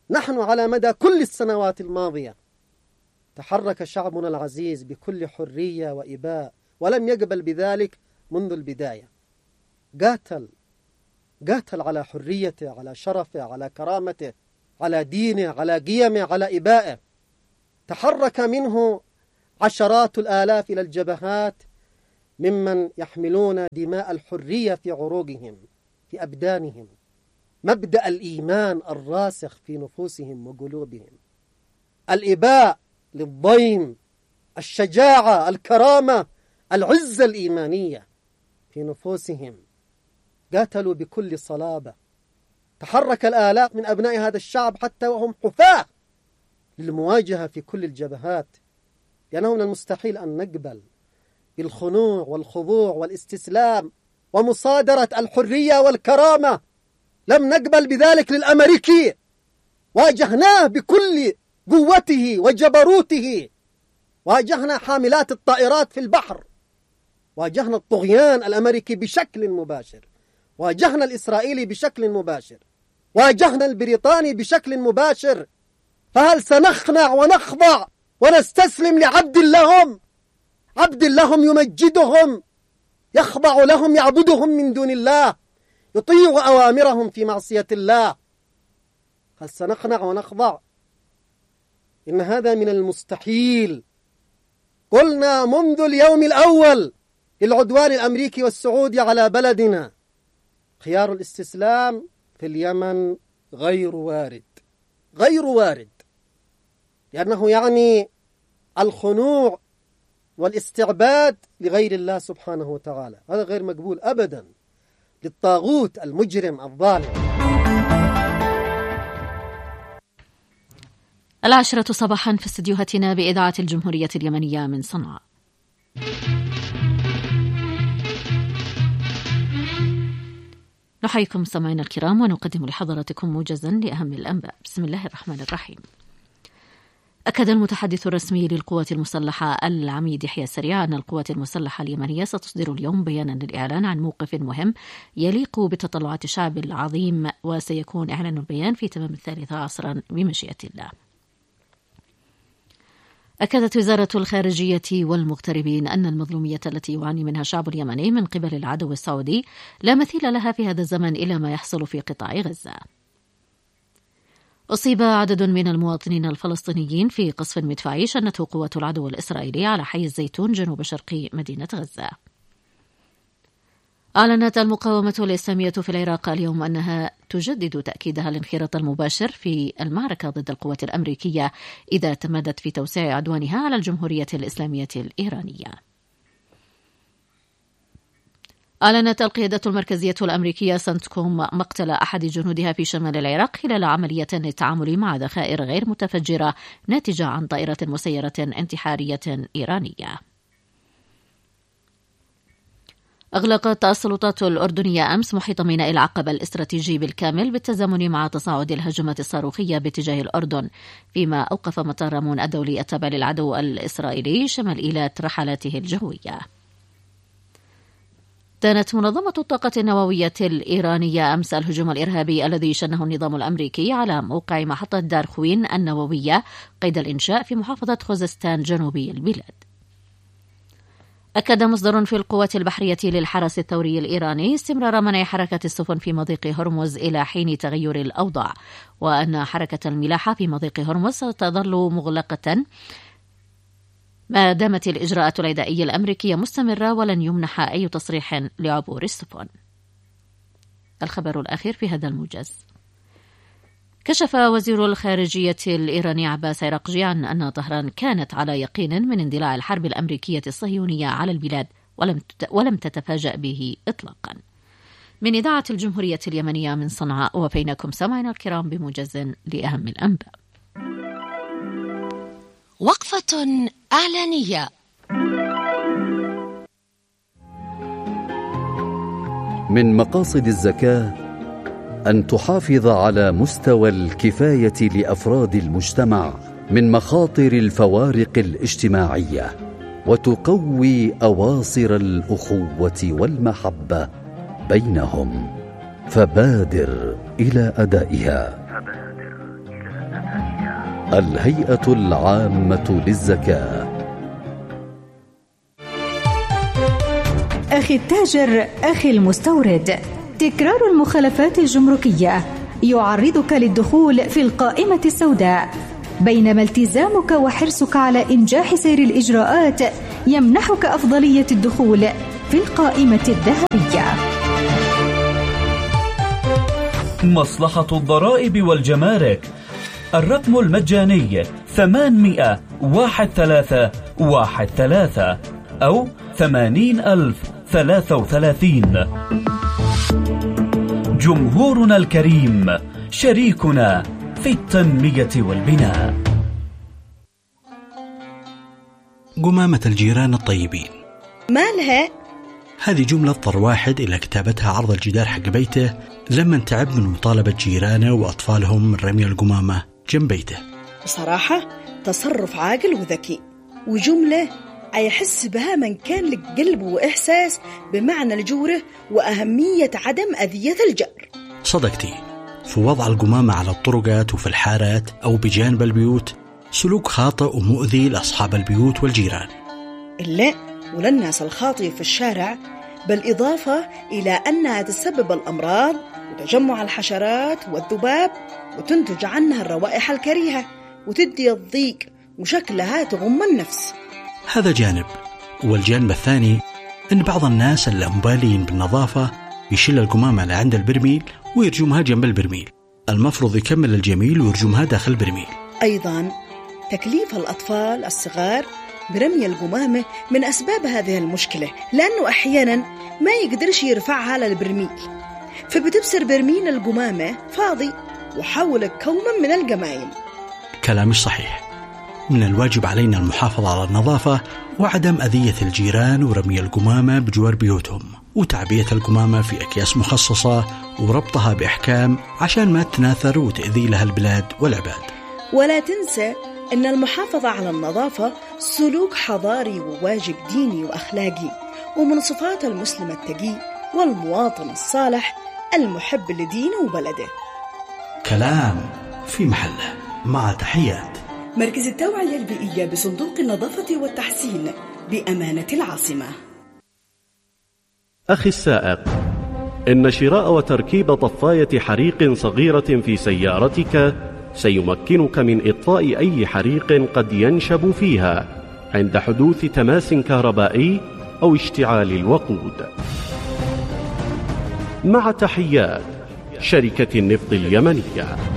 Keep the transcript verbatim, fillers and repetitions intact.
نحن على مدى كل السنوات الماضية تحرك شعبنا العزيز بكل حرية وإباء، ولم يقبل بذلك منذ البداية. قاتل قاتل على حريته، على شرفه، على كرامته، على دينه، على قيمه، على إبائه. تحرك منه عشرات الآلاف إلى الجبهات ممن يحملون دماء الحرية في عروقهم، في أبدانهم، مبدأ الإيمان الراسخ في نفوسهم وقلوبهم، الإباء للضيم، الشجاعة، الكرامة، العزة الإيمانية في نفوسهم. قاتلوا بكل صلابة. تحرك الآلاف من أبناء هذا الشعب حتى وهم حفاة للمواجهة في كل الجبهات، لأنه من المستحيل أن نقبل بالخنوع والخضوع والاستسلام ومصادرة الحرية والكرامة. لم نقبل بذلك للأمريكي، واجهناه بكل قوته وجبروته. واجهنا حاملات الطائرات في البحر، واجهنا الطغيان الأمريكي بشكل مباشر، واجهنا الإسرائيلي بشكل مباشر، واجهنا البريطاني بشكل مباشر. فهل سنخنع ونخضع ونستسلم لعبد لهم؟ عبد لهم يمجدهم، يخضع لهم، يعبدهم من دون الله، يطيع أوامرهم في معصية الله. هل سنخنع ونخضع؟ إن هذا من المستحيل. قلنا منذ اليوم الأول للعدوان الأمريكي والسعودي على بلدنا: خيار الاستسلام في اليمن غير وارد، غير وارد، لأنه يعني الخنوع والاستعباد لغير الله سبحانه وتعالى. هذا غير مقبول أبدا للطاغوت المجرم الظالم. العاشرة صباحا في استديوهاتنا بإذاعة الجمهورية اليمنية من صنعاء. نحييكم سمعنا الكرام ونقدم لحضراتكم موجزا لأهم الأنباء. بسم الله الرحمن الرحيم. أكد المتحدث الرسمي للقوات المسلحة العميد يحيى السريع أن القوات المسلحة اليمنية ستصدر اليوم بيانا للإعلان عن موقف مهم يليق بتطلعات الشعب العظيم، وسيكون إعلان البيان في تمام الثالثة عصرا بمشيئة الله. أكدت وزارة الخارجية والمغتربين أن المظلومية التي يعاني منها الشعب اليمني من قبل العدو السعودي لا مثيل لها في هذا الزمن إلى ما يحصل في قطاع غزة. أصيب عدد من المواطنين الفلسطينيين في قصف مدفعي شنته قوات العدو الإسرائيلي على حي الزيتون جنوب شرق مدينة غزة. أعلنت المقاومة الإسلامية في العراق اليوم أنها تجدد تأكيدها الانخراط المباشر في المعركة ضد القوات الأمريكية إذا تمادت في توسيع عدوانها على الجمهورية الإسلامية الإيرانية. أعلنت القيادة المركزية الأمريكية سنتكوم مقتل أحد جنودها في شمال العراق خلال عملية للتعامل مع ذخائر غير متفجرة ناتجة عن طائرة مسيرة انتحارية إيرانية. أغلقت السلطات الأردنية أمس محيط ميناء العقبة الاستراتيجي بالكامل بالتزامن مع تصاعد الهجمات الصاروخية باتجاه الأردن، فيما أوقف مطار رامون الدولي التابع للعدو الإسرائيلي شمال إيلات رحلاته الجوية. دانت منظمة الطاقة النووية الإيرانية أمس الهجوم الإرهابي الذي شنه النظام الأمريكي على موقع محطة دارخوين النووية قيد الإنشاء في محافظة خوزستان جنوبي البلاد. أكد مصدر في القوات البحرية للحرس الثوري الإيراني استمرار منع حركة السفن في مضيق هرمز إلى حين تغير الأوضاع، وأن حركة الملاحة في مضيق هرمز ستظل مغلقة ما دامت الإجراءات العدائية الأمريكية مستمرة ولن يمنح أي تصريح لعبور السفن. الخبر الأخير في هذا الموجز: كشف وزير الخارجية الإيراني عباس عراقجي عن أن طهران كانت على يقين من اندلاع الحرب الأمريكية الصهيونية على البلاد ولم ولم تتفاجأ به إطلاقا. من إذاعة الجمهورية اليمنية من صنعاء، وفيناكم سمعنا الكرام بموجز لأهم الأنباء. وقفة إعلانية. من مقاصد الزكاة أن تحافظ على مستوى الكفاية لأفراد المجتمع من مخاطر الفوارق الاجتماعية، وتقوي أواصر الأخوة والمحبة بينهم، فبادر إلى أدائها. الهيئة العامة للزكاة. أخي التاجر، أخي المستورد، تكرار المخالفات الجمركية يعرضك للدخول في القائمة السوداء، بينما التزامك وحرصك على إنجاح سير الإجراءات يمنحك أفضلية الدخول في القائمة الذهبية. مصلحة الضرائب والجمارك، الرقم المجاني ثمانمائة واحد ثلاثة واحد ثلاثة أو ثمانين ألف ثلاثة وثلاثين. جمهورنا الكريم شريكنا في التنمية والبناء. قمامة الجيران الطيبين. مالها؟ هذه جملة اضطر واحد إلى كتابتها عرض الجدار حق بيته لما تعب من مطالبة جيرانه وأطفالهم من رمي القمامة جنب بيته. بصراحة تصرف عاقل وذكي، وجملة يحس بها من كان لك قلب وإحساس بمعنى الجورة وأهمية عدم أذية الجار. صدقتي، في وضع القمامة على الطرقات وفي الحارات أو بجانب البيوت سلوك خاطئ ومؤذي لأصحاب البيوت والجيران. إلا وللناس الخاطئة في الشارع، بالإضافة إلى أنها تسبب الأمراض وتجمع الحشرات والذباب، وتنتج عنها الروائح الكريهة وتدي الضيق وشكلها تغم النفس. هذا جانب. والجانب الثاني أن بعض الناس اللامبالين بالنظافة يشيل القمامة لعند البرميل ويرجمها جنب البرميل، المفروض يكمل الجميل ويرجمها داخل البرميل. أيضا تكليف الأطفال الصغار برمي القمامة من أسباب هذه المشكلة، لأنه أحيانا ما يقدرش يرفعها للبرميل، فبتبصر برميل القمامة فاضي وحول كوما من القمايم. كلام مش صحيح. من الواجب علينا المحافظة على النظافة وعدم أذية الجيران ورمي القمامة بجوار بيوتهم، وتعبية القمامة في أكياس مخصصة وربطها بإحكام عشان ما تناثر وتأذي لها البلاد والعباد. ولا تنسى أن المحافظة على النظافة سلوك حضاري وواجب ديني وأخلاقي، ومن صفات المسلم التقي والمواطن الصالح المحب لدينه وبلده. كلام في محله. مع تحيات مركز التوعية البيئية بصندوق النظافة والتحسين بأمانة العاصمة. أخي السائق، إن شراء وتركيب طفاية حريق صغيرة في سيارتك سيمكنك من إطفاء أي حريق قد ينشب فيها عند حدوث تماس كهربائي أو اشتعال الوقود. مع تحيات شركة النفط اليمنية.